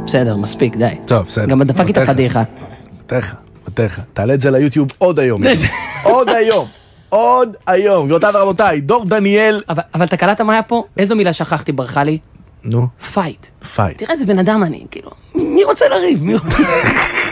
בסדר, מספיק, די. טוב, בסדר. גם דפקתי את הפדיחה. מתך. תעלה את זה ליוטיוב עוד היום. עוד היום. גבירותיי ורבותיי, דור דניאל. אבל אתה קלטת מה היה פה? איזו מילה שכחתי, ברכה לי? נו. פייט. פייט. תראה איזה בן אדם אני, כאילו. מי רוצה לריב?